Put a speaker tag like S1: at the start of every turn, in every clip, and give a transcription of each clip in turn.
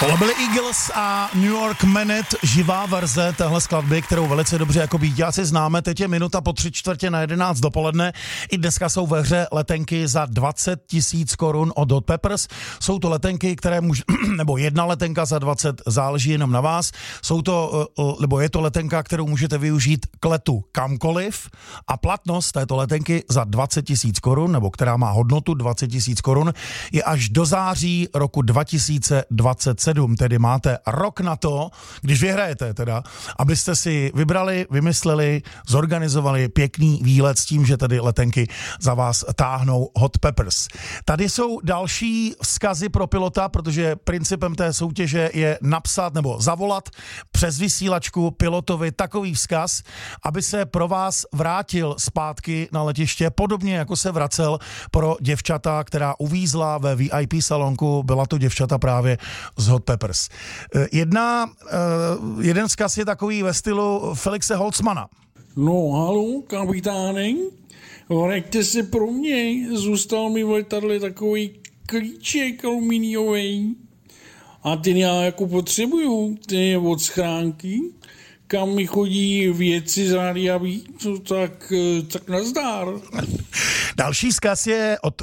S1: Tohle byly Eagles a New York Minute, živá verze téhle skladby, kterou velice dobře jako býťáci známe. Teď je minuta po 11:45 dopoledne. I dneska jsou ve hře letenky za 20 000 korun od Hot Peppers. Jsou to letenky, které nebo jedna letenka za 20, záleží jenom na vás. Je to letenka, kterou můžete využít k letu kamkoliv a platnost této letenky za 20 000 korun, nebo která má hodnotu 20 000 korun, je až do září roku 2027. Tedy máte rok na to, když vyhrajete teda, abyste si vybrali, vymysleli, zorganizovali pěkný výlet s tím, že tedy letenky za vás táhnou Hot Peppers. Tady jsou další vzkazy pro pilota, protože principem té soutěže je napsat nebo zavolat přes vysílačku pilotovi takový vzkaz, aby se pro vás vrátil zpátky na letiště, podobně jako se vracel pro děvčata, která uvízla ve VIP salonku, byla to děvčata právě z Hot Peppers. Jeden vzkaz je takový ve stylu Felixe Holzmana.
S2: No, halo, kapitáne, vraťte se pro mě, zůstal mi v letadle takový klíček aluminiový a ten já jako potřebuju, ten je od schránky, kam mi chodí věci z Rádia Beat, tak nazdár.
S1: Další vzkaz je od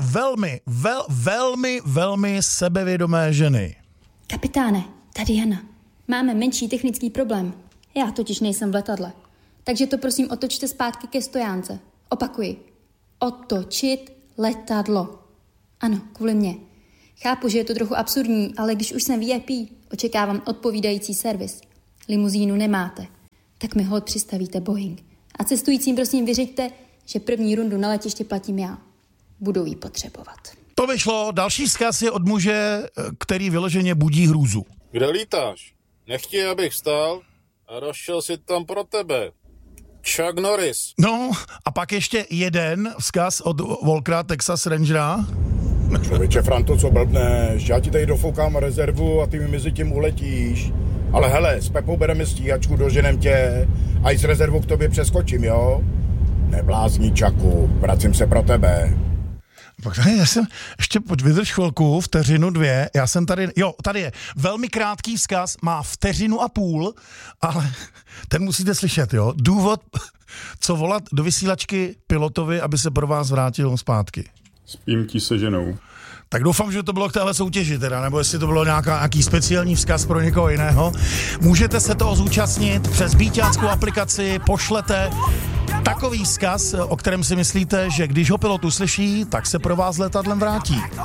S1: velmi sebevědomé ženy.
S3: Kapitáne, tady Jana. Máme menší technický problém. Já totiž nejsem v letadle. Takže to prosím otočte zpátky ke stojánce. Opakuji. Otočit letadlo. Ano, kvůli mně. Chápu, že je to trochu absurdní, ale když už jsem VIP, očekávám odpovídající servis. Limuzínu nemáte. Tak mi holt přistavíte Boeing. A cestujícím prosím vyřiďte, že první rundu na letiště platím já. Budou ji potřebovat.
S1: To vyšlo. Další vzkaz je od muže, který vyloženě budí hrůzu.
S4: Kde lítáš? Nechtěj, abych stál a rozšel si tam pro tebe. Chuck Norris.
S1: No, a pak ještě jeden vzkaz od Walkera, Texas Rangera.
S5: Člověče, Franto, co blbneš? Já ti tady dofoukám rezervu a ty mi mezi tím uletíš. Ale hele, s Pepou bereme stíhačku, doženem tě a i s rezervou k tobě přeskočím, jo? Neblázni, Čaku, vracím se pro tebe.
S1: Já jsem, ještě vydrž chvilku, vteřinu, dvě, já jsem tady je velmi krátký vzkaz, má 1.5 vteřiny, ale ten musíte slyšet, jo? Důvod, co volat do vysílačky pilotovi, aby se pro vás vrátil zpátky.
S6: Spím ti se ženou.
S1: Tak doufám, že to bylo k téhle soutěži teda, nebo jestli to bylo nějaký speciální vzkaz pro někoho jiného. Můžete se toho zúčastnit přes býťáckou aplikaci, pošlete takový vzkaz, o kterém si myslíte, že když ho pilot uslyší, tak se pro vás letadlem vrátí.